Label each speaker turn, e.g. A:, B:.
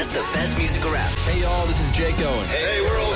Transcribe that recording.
A: the best music around.
B: Hey, y'all, this is Jake Owen.
C: Hey, we're all